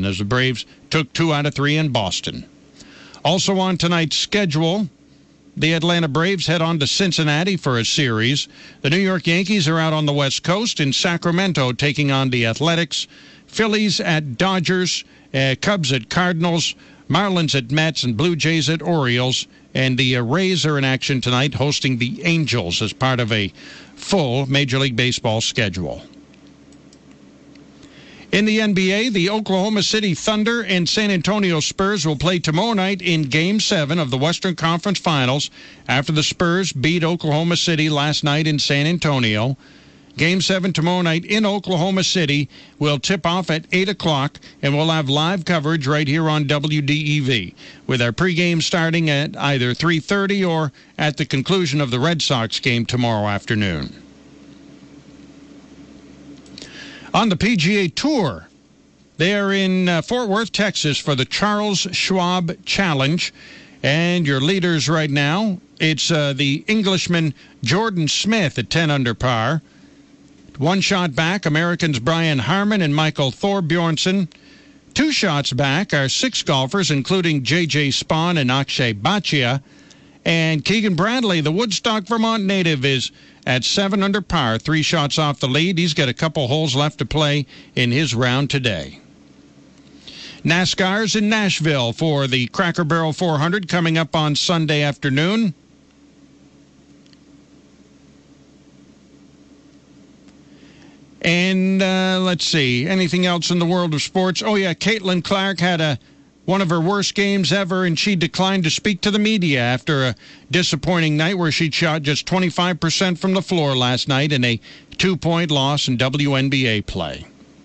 7 as the Braves took 2 out of 3 in Boston. Also on tonight's schedule, the Atlanta Braves head on to Cincinnati for a series. The New York Yankees are out on the West Coast in Sacramento taking on the Athletics. Phillies at Dodgers, Cubs at Cardinals, Marlins at Mets, and Blue Jays at Orioles. And the Rays are in action tonight hosting the Angels as part of a full Major League Baseball schedule. In the NBA, the Oklahoma City Thunder and San Antonio Spurs will play tomorrow night in Game 7 of the Western Conference Finals after the Spurs beat Oklahoma City last night in San Antonio. Game 7 tomorrow night in Oklahoma City will tip off at 8 o'clock, and we'll have live coverage right here on WDEV, with our pregame starting at either 3:30 or at the conclusion of the Red Sox game tomorrow afternoon. On the PGA Tour, they are in Fort Worth, Texas for the Charles Schwab Challenge. And your leaders right now, it's the Englishman Jordan Smith at 10 under par. One shot back, Americans Brian Harman and Michael Thorbjornsen. 2 shots back are 6 golfers, including J.J. Spahn and Akshay Bhatia. And Keegan Bradley, the Woodstock, Vermont native, is at 7 under par, 3 shots off the lead. He's got a couple holes left to play in his round today. NASCAR's in Nashville for the Cracker Barrel 400 coming up on Sunday afternoon. And let's see, anything else in the world of sports? Oh, yeah, Caitlin Clark had one of her worst games ever, and she declined to speak to the media after a disappointing night where she shot just 25% from the floor last night in a 2-point loss in WNBA play.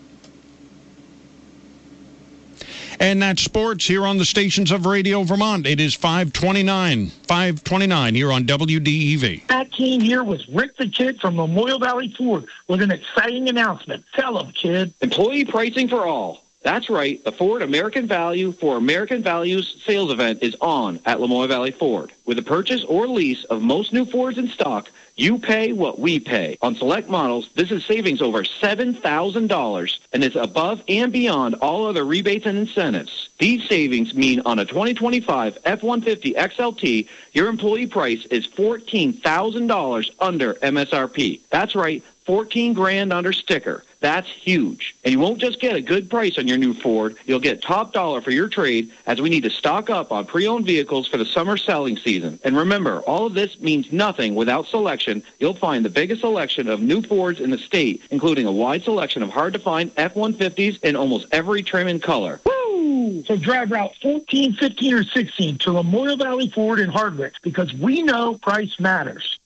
And that's sports here on the stations of Radio Vermont. It is 5:29 here on WDEV. Matt Keene here with Rick the Kid from Memorial Valley Ford with an exciting announcement. Tell him, kid. Employee pricing for all. That's right. The Ford American Value for American Values sales event is on at Lamoille Valley Ford. With the purchase or lease of most new Fords in stock, you pay what we pay. On select models, this is savings over $7,000 and is above and beyond all other rebates and incentives. These savings mean on a 2025 F-150 XLT, your employee price is $14,000 under MSRP. That's right, $14,000 under sticker. That's huge. And you won't just get a good price on your new Ford. You'll get top dollar for your trade, as we need to stock up on pre-owned vehicles for the summer selling season. And remember, all of this means nothing without selection. You'll find the biggest selection of new Fords in the state, including a wide selection of hard-to-find F-150s in almost every trim and color. Woo! So drive Route 14, 15, or 16 to Memorial Valley Ford in Hardwick, because we know price matters.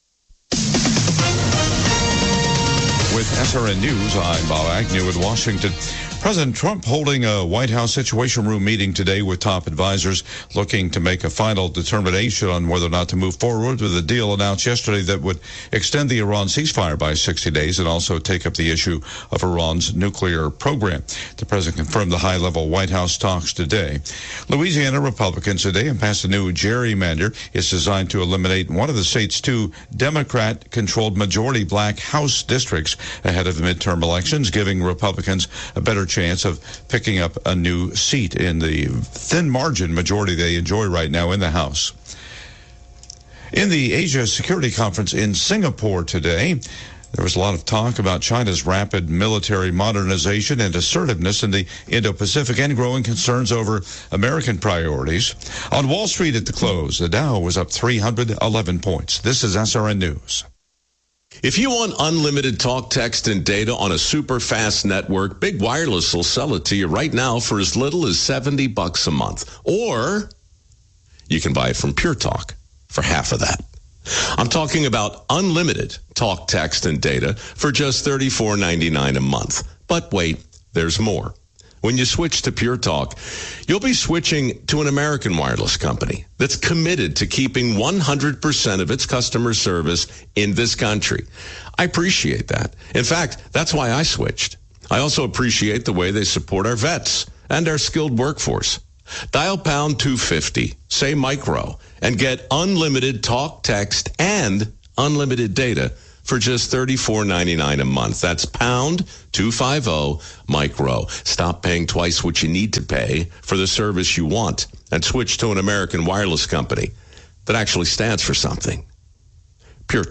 With SRN News, I'm Bob Agnew in Washington. President Trump holding a White House Situation Room meeting today with top advisors, looking to make a final determination on whether or not to move forward with a deal announced yesterday that would extend the Iran ceasefire by 60 days and also take up the issue of Iran's nuclear program. The president confirmed the high-level White House talks today. Louisiana Republicans today have passed a new gerrymander. It's designed to eliminate one of the state's 2 Democrat-controlled majority black House districts ahead of the midterm elections, giving Republicans a better chance of picking up a new seat in the thin margin majority they enjoy right now in the House. In the Asia Security Conference in Singapore today, there was a lot of talk about China's rapid military modernization and assertiveness in the Indo-Pacific and growing concerns over American priorities. On Wall Street at the close, the Dow was up 311 points. This is SRN News. If you want unlimited talk, text, and data on a super fast network, Big Wireless will sell it to you right now for as little as $70 a month. Or you can buy it from Pure Talk for half of that. I'm talking about unlimited talk, text, and data for just $34.99 a month. But wait, there's more. When you switch to Pure Talk, you'll be switching to an American wireless company that's committed to keeping 100% of its customer service in this country. I appreciate that. In fact, that's why I switched. I also appreciate the way they support our vets and our skilled workforce. Dial pound 250, say micro, and get unlimited talk, text, and unlimited data for just $34.99 a month. That's pound 250 micro. Stop paying twice what you need to pay for the service you want and switch to an American wireless company that actually stands for something. Pure.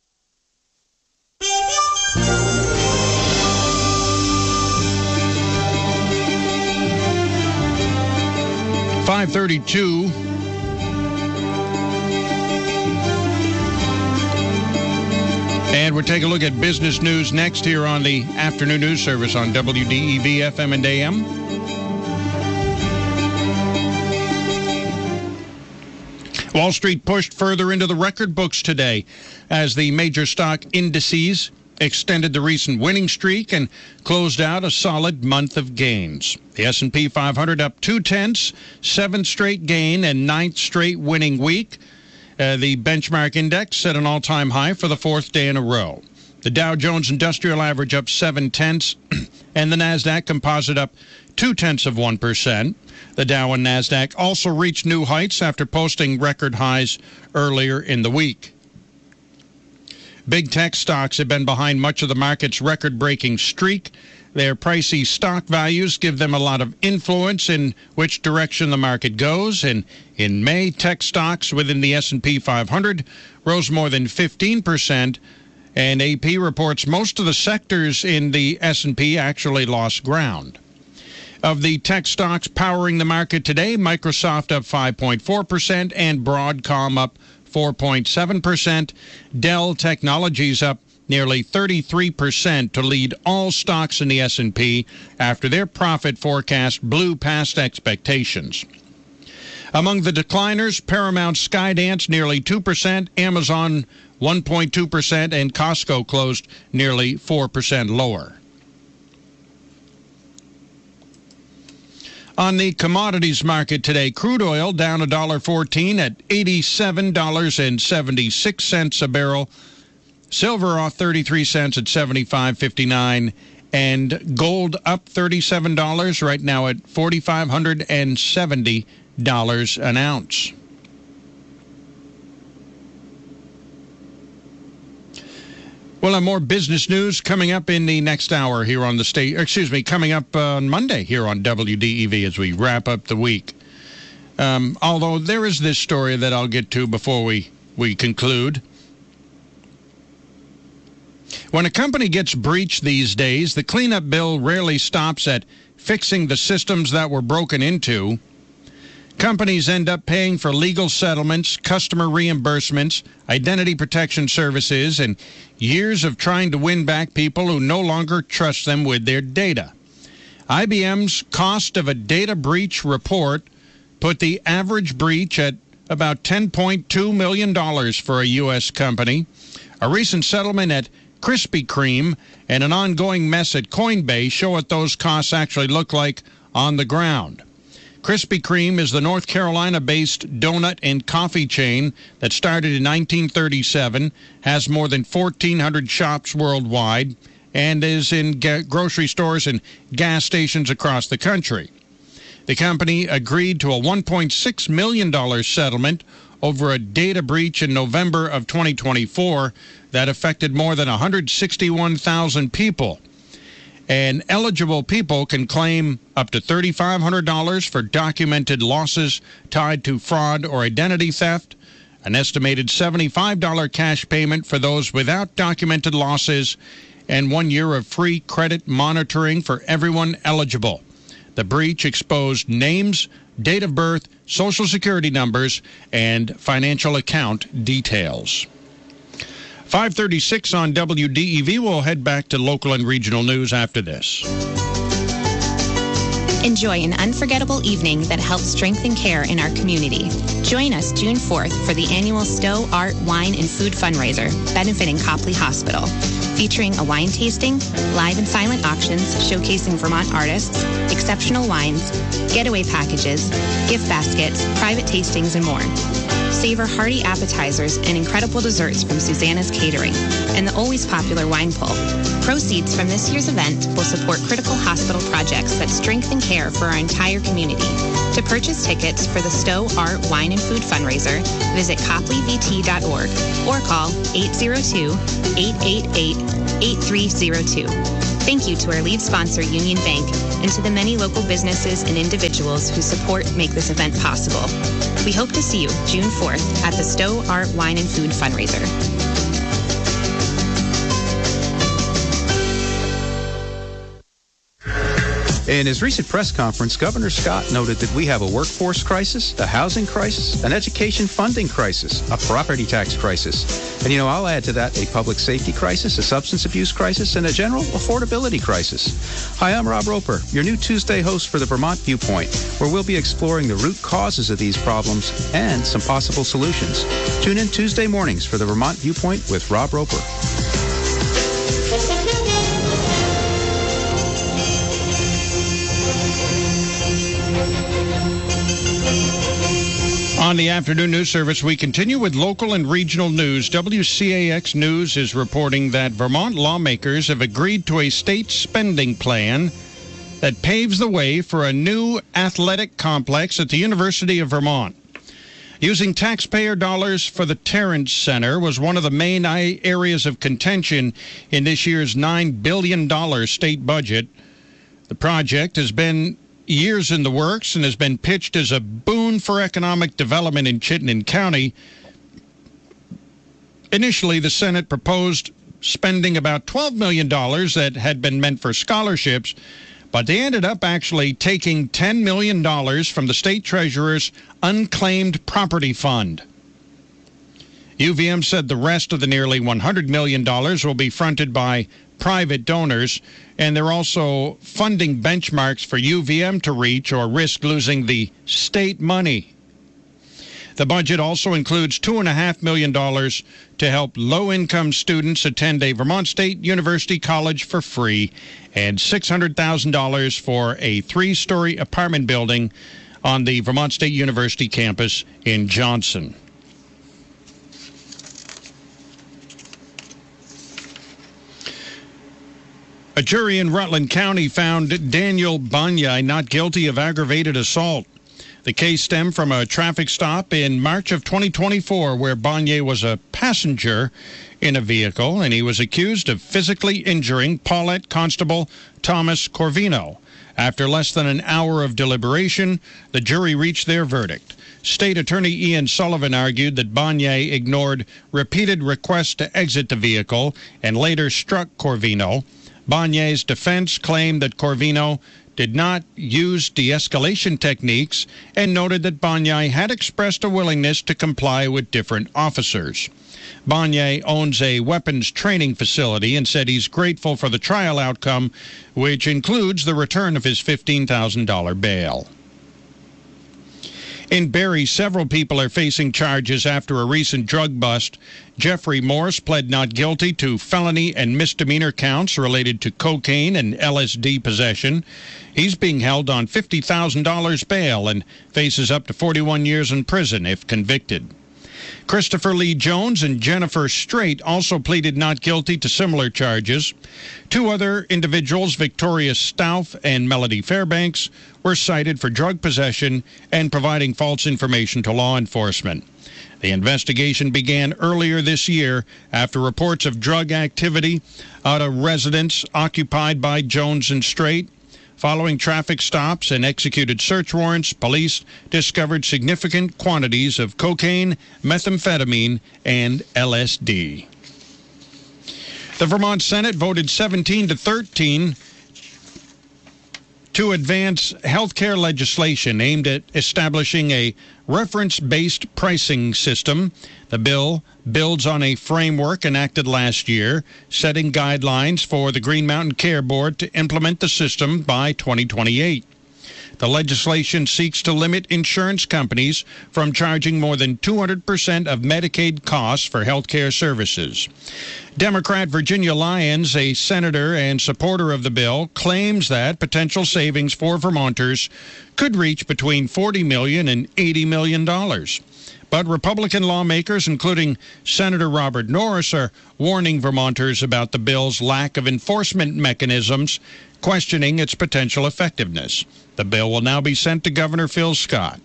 .532. And we'll take a look at business news next here on the afternoon news service on WDEV FM and AM. Wall Street pushed further into the record books today as the major stock indices extended the recent winning streak and closed out a solid month of gains. The S&P 500 up 0.2, seventh straight gain and ninth straight winning week. The benchmark index set an all-time high for the fourth day in a row. The Dow Jones Industrial Average up 0.7, and the NASDAQ Composite up 0.2%. The Dow and NASDAQ also reached new heights after posting record highs earlier in the week. Big tech stocks have been behind much of the market's record-breaking streak. Their pricey stock values give them a lot of influence in which direction the market goes. And in May, tech stocks within the S&P 500 rose more than 15%. And AP reports most of the sectors in the S&P actually lost ground. Of the tech stocks powering the market today, Microsoft up 5.4% and Broadcom up 4.7%. Dell Technologies up nearly 33% to lead all stocks in the S&P after their profit forecast blew past expectations. Among the decliners, Paramount Skydance nearly 2%, Amazon 1.2%, and Costco closed nearly 4% lower. On the commodities market today, crude oil down $1.14 at $87.76 a barrel. Silver off 33 cents at $75.59. And gold up $37 right now at $4,570 an ounce. We'll have more business news coming up in the next hour here on the coming up on Monday here on WDEV as we wrap up the week. Although there is this story that I'll get to before we conclude. When a company gets breached these days, the cleanup bill rarely stops at fixing the systems that were broken into. Companies end up paying for legal settlements, customer reimbursements, identity protection services, and years of trying to win back people who no longer trust them with their data. IBM's cost of a data breach report put the average breach at about $10.2 million for a U.S. company. A recent settlement at Krispy Kreme and an ongoing mess at Coinbase show what those costs actually look like on the ground. Krispy Kreme is the North Carolina-based donut and coffee chain that started in 1937, has more than 1,400 shops worldwide, and is in grocery stores and gas stations across the country. The company agreed to a $1.6 million settlement over a data breach in November of 2024 that affected more than 161,000 people. And eligible people can claim up to $3,500 for documented losses tied to fraud or identity theft, an estimated $75 cash payment for those without documented losses, and 1 year of free credit monitoring for everyone eligible. The breach exposed names, date of birth, social security numbers, and financial account details. 5:36 on WDEV. We'll head back to local and regional news after this. Enjoy an unforgettable evening that helps strengthen care in our community. Join us June 4th for the annual Stowe Art, Wine, and Food fundraiser benefiting Copley Hospital, featuring a wine tasting, live and silent auctions showcasing Vermont artists, exceptional wines, getaway packages, gift baskets, private tastings, and more. Savor hearty appetizers and incredible desserts from Susanna's Catering and the always popular wine pull. Proceeds from this year's event will support critical hospital projects that strengthen care for our entire community. To purchase tickets for the Stowe Art, Wine, and Food fundraiser, visit copleyvt.org or call 802-888-8302. Thank you to our lead sponsor, Union Bank, and to the many local businesses and individuals whose support make this event possible. We hope to see you June 4th at the Stowe Art, Wine, and Food fundraiser. In his recent press conference, Governor Scott noted that we have a workforce crisis, a housing crisis, an education funding crisis, a property tax crisis. And, I'll add to that a public safety crisis, a substance abuse crisis, and a general affordability crisis. Hi, I'm Rob Roper, your new Tuesday host for the Vermont Viewpoint, where we'll be exploring the root causes of these problems and some possible solutions. Tune in Tuesday mornings for the Vermont Viewpoint with Rob Roper. On the afternoon news service, we continue with local and regional news. WCAX News is reporting that Vermont lawmakers have agreed to a state spending plan that paves the way for a new athletic complex at the University of Vermont. Using taxpayer dollars for the Terrence Center was one of the main areas of contention in this year's $9 billion state budget. The project has been years in the works and has been pitched as a boon for economic development in Chittenden County. Initially, the Senate proposed spending about $12 million that had been meant for scholarships, but they ended up actually taking $10 million from the state treasurer's unclaimed property fund. UVM said the rest of the nearly $100 million will be fronted by private donors, and they're also funding benchmarks for UVM to reach or risk losing the state money. The budget also includes $2.5 million to help low-income students attend a Vermont State University college for free and $600,000 for a 3-story apartment building on the Vermont State University campus in Johnson. A jury in Rutland County found Daniel Banyai not guilty of aggravated assault. The case stemmed from a traffic stop in March of 2024 where Banyai was a passenger in a vehicle, and he was accused of physically injuring Paulette Constable Thomas Corvino. After less than an hour of deliberation, the jury reached their verdict. State Attorney Ian Sullivan argued that Banyai ignored repeated requests to exit the vehicle and later struck Corvino. Banyai's defense claimed that Corvino did not use de-escalation techniques and noted that Banyai had expressed a willingness to comply with different officers. Banyai owns a weapons training facility and said he's grateful for the trial outcome, which includes the return of his $15,000 bail. In Barrie, several people are facing charges after a recent drug bust. Jeffrey Morse pled not guilty to felony and misdemeanor counts related to cocaine and LSD possession. He's being held on $50,000 bail and faces up to 41 years in prison if convicted. Christopher Lee Jones and Jennifer Strait also pleaded not guilty to similar charges. Two other individuals, Victoria Stauff and Melody Fairbanks, were cited for drug possession and providing false information to law enforcement. The investigation began earlier this year after reports of drug activity at a residence occupied by Jones and Strait. Following traffic stops and executed search warrants, police discovered significant quantities of cocaine, methamphetamine, and LSD. The Vermont Senate voted 17-13 to advance health care legislation aimed at establishing a reference-based pricing system. The bill builds on a framework enacted last year, setting guidelines for the Green Mountain Care Board to implement the system by 2028. The legislation seeks to limit insurance companies from charging more than 200% of Medicaid costs for health care services. Democrat Virginia Lyons, a senator and supporter of the bill, claims that potential savings for Vermonters could reach between $40 million and $80 million. But Republican lawmakers, including Senator Robert Norris, are warning Vermonters about the bill's lack of enforcement mechanisms, questioning its potential effectiveness. The bill will now be sent to Governor Phil Scott.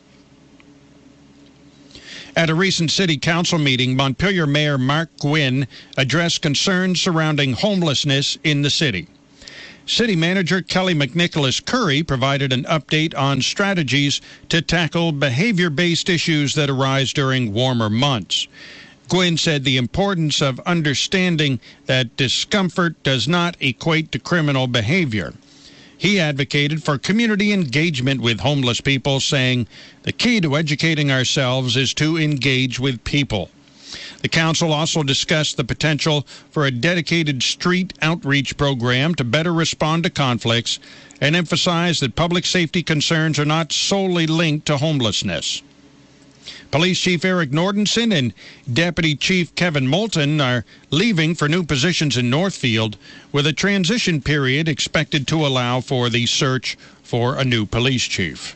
At a recent city council meeting, Montpelier Mayor Mark Gwynn addressed concerns surrounding homelessness in the city. City Manager Kelly McNicholas Curry provided an update on strategies to tackle behavior-based issues that arise during warmer months. Gwynn said the importance of understanding that discomfort does not equate to criminal behavior. He advocated for community engagement with homeless people, saying the key to educating ourselves is to engage with people. The council also discussed the potential for a dedicated street outreach program to better respond to conflicts and emphasized that public safety concerns are not solely linked to homelessness. Police Chief Eric Nordenson and Deputy Chief Kevin Moulton are leaving for new positions in Northfield, with a transition period expected to allow for the search for a new police chief.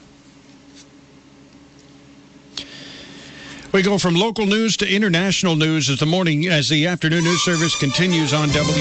We go from local news to international news as the afternoon news service continues on